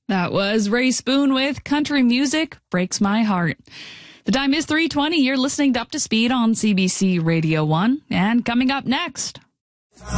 That was Ray Spoon with Country Music Breaks My Heart. The time is 3:20. You're listening to Up to Speed on CBC Radio 1. And coming up next,